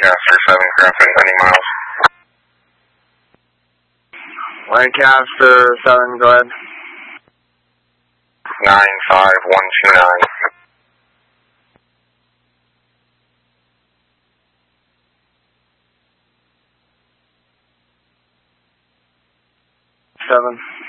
Lancaster 7, Griffin, any miles? Lancaster 7, go ahead. 95129. 7.